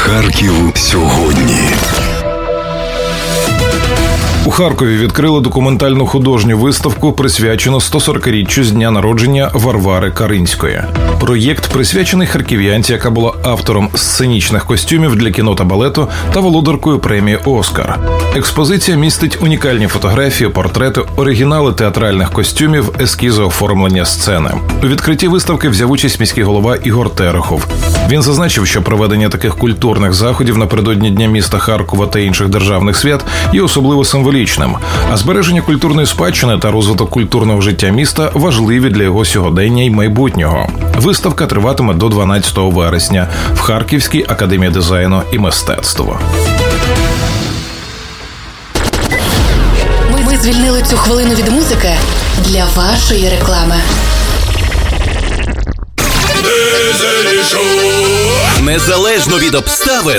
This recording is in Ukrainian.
Харків сьогодні. У Харкові відкрили документальну художню виставку, присвячену 140-річчю з дня народження Варвари Каринської. Проєкт присвячений харків'янці, яка була автором сценічних костюмів для кіно та балету та володаркою премії «Оскар». Експозиція містить унікальні фотографії, портрети, оригінали театральних костюмів, ескізи оформлення сцени. У відкритті виставки взяв участь міський голова Ігор Терехов. Він зазначив, що проведення таких культурних заходів напередодні Дня міста Харкова та інших державних свят є особливо символічним, а збереження культурної спадщини та розвиток культурного життя міста важливі для його сьогодення і майбутнього. Виставка триватиме до 12 вересня в Харківській академії дизайну і мистецтва. Ми звільнили цю хвилину від музики для вашої реклами. Незалежно від обставин,